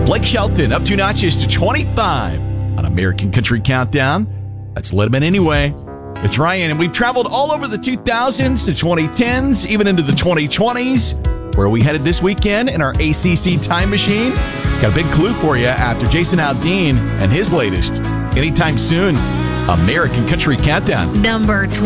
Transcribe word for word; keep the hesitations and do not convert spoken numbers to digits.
Blake Shelton up two notches to twenty-five on American Country Countdown. That's Let 'Em In Anyway. It's Ryan, and we've traveled all over the two thousands, the twenty tens, even into the twenty twenties. Where are we headed this weekend in our A C C time machine? Got a big clue for you after Jason Aldean and his latest. Anytime soon, American Country Countdown. Number twenty.